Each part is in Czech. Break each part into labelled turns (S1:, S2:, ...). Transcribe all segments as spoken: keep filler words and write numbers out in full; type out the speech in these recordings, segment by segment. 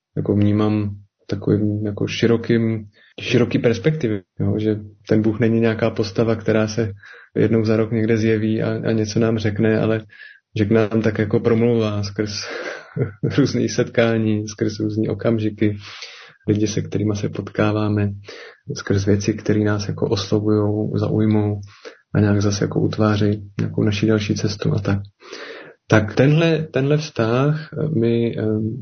S1: jako vnímám takovým jako širokým, široký perspektivy, jo, že ten Bůh není nějaká postava, která se jednou za rok někde zjeví a, a něco nám řekne, ale že k nám tak jako promluvá skrz různý setkání, skrz různý okamžiky, lidi, se kterými se potkáváme, skrz věci, které nás jako oslovují, zaujmou a nějak zase jako utváří nějakou naši další cestu a tak. Tak tenhle, tenhle vztah mi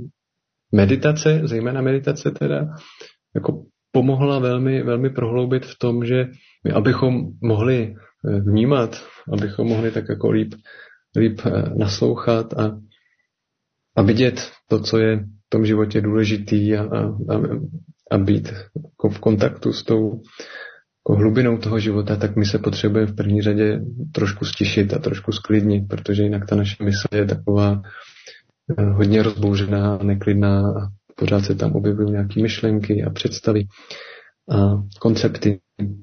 S1: meditace, zejména meditace teda, jako pomohla velmi, velmi prohloubit v tom, že my, abychom mohli vnímat, abychom mohli tak jako líp, líp naslouchat a, a vidět to, co je v tom životě důležitý a, a, a být jako v kontaktu s tou jako hlubinou toho života, tak my se potřebujeme v první řadě trošku stišit a trošku sklidnit, protože jinak ta naše mysl je taková hodně rozbouřená, neklidná a pořád se tam objevují nějaké myšlenky a představy a koncepty.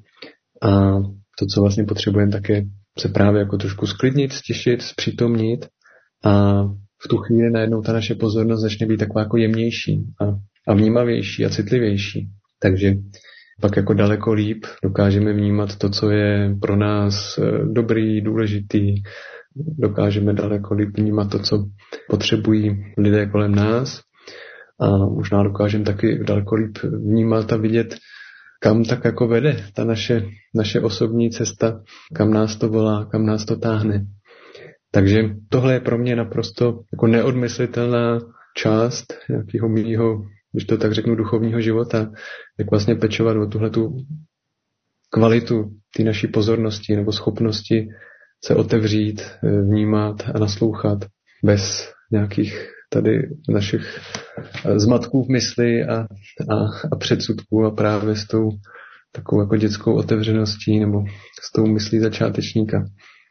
S1: A to, co vlastně potřebujeme, tak je se právě jako trošku sklidnit, stišit, zpřítomnit a v tu chvíli najednou ta naše pozornost začne být taková jako jemnější a, a vnímavější a citlivější. Takže pak jako daleko líp dokážeme vnímat to, co je pro nás dobrý, důležitý, dokážeme daleko líp vnímat to, co potřebují lidé kolem nás a možná dokážeme taky daleko líp vnímat a vidět, kam tak jako vede ta naše, naše osobní cesta, kam nás to volá, kam nás to táhne. Takže tohle je pro mě naprosto jako neodmyslitelná část nějakého mýho, když to tak řeknu, duchovního života, jak vlastně pečovat o tuhletu kvalitu té naší pozornosti nebo schopnosti se otevřít, vnímat a naslouchat bez nějakých tady našich zmatků v mysli a, a, a předsudků a právě s tou takovou jako dětskou otevřeností nebo s tou myslí začátečníka.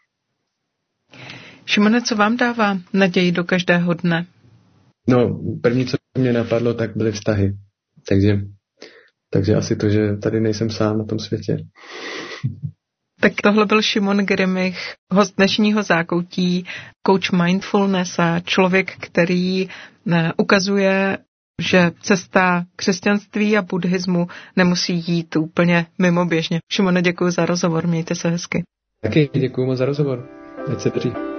S2: Šimone, co vám dává naději do každého dne?
S1: No, první, co mě napadlo, tak byly vztahy. Takže, takže asi to, že tady nejsem sám na tom světě.
S2: Tak tohle byl Šimon Grimich, host dnešního Zákoutí, coach mindfulness a člověk, který ukazuje, že cesta křesťanství a buddhismu nemusí jít úplně mimoběžně. Šimone, děkuji za rozhovor, mějte se hezky.
S1: Taky děkuji moc za rozhovor. Ať se daří.